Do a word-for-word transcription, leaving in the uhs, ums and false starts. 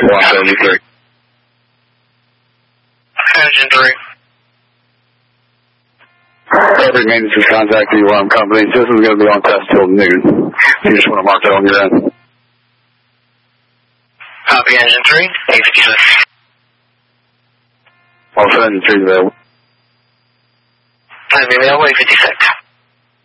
one seventy-three. Engine three. Every maintenance is contacting you while I'm company. System's going to be on test till noon. You just want to mark that on your end. Copy, engine three, eight fifty-six. Also, engine three available. Available, eight fifty-six.